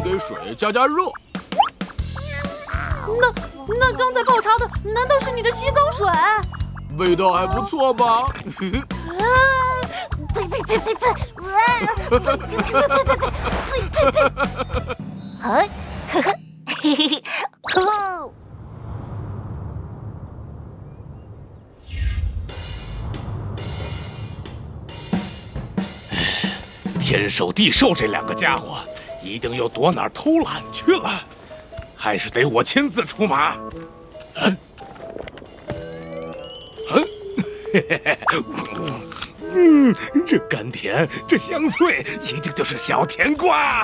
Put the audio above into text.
给水加热。 那刚才泡茶的难道是你的洗澡水？ 味道还不错吧？ 呸呸呸呸呸！呸呸呸！哎，呵呵，嘿嘿嘿，哦。 天兽地兽这两个家伙，一定又躲哪儿偷懒去了，还是得我亲自出马。这甘甜，这香脆，一定就是小甜瓜。